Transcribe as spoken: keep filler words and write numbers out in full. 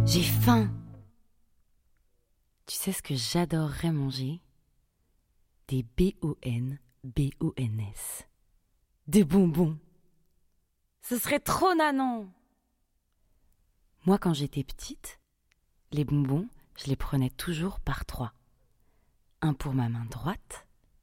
J'ai faim. Tu sais ce que j'adorerais manger? Des B O N B O N S. Des bonbons. Ce serait trop nanan. Moi, quand j'étais petite, les bonbons, je les prenais toujours par trois. Un pour ma main droite,